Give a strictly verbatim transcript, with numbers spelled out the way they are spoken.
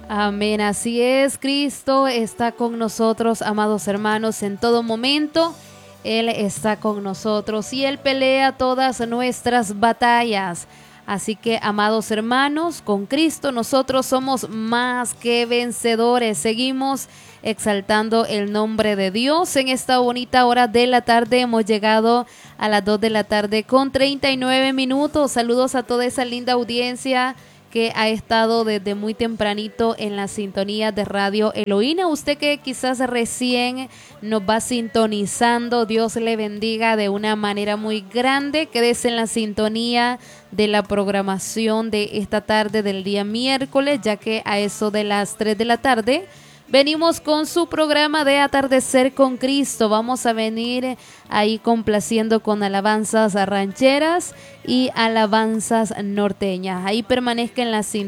Amén, así es, Cristo está con nosotros, amados hermanos, en todo momento. Él está con nosotros y Él pelea todas nuestras batallas. Así que, amados hermanos, con Cristo nosotros somos más que vencedores. Seguimos exaltando el nombre de Dios. En esta bonita hora de la tarde hemos llegado a las dos de la tarde con treinta y nueve minutos. Saludos a toda esa linda audiencia que ha estado desde muy tempranito en la sintonía de Radio Elohim. Usted que quizás recién nos va sintonizando, Dios le bendiga de una manera muy grande. Quédese en la sintonía de la programación de esta tarde del día miércoles, ya que a eso de las tres de la tarde venimos con su programa de Atardecer con Cristo. Vamos a venir ahí complaciendo con alabanzas rancheras y alabanzas norteñas. Ahí permanezca en la sintonía